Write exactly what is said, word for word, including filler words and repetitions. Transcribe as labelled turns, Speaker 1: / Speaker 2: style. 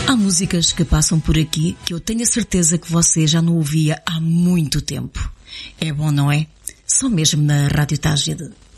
Speaker 1: Há músicas que passam por aqui que eu tenho a certeza que você já não ouvia há muito tempo. É bom, não é? Só mesmo na Rádio Tágide.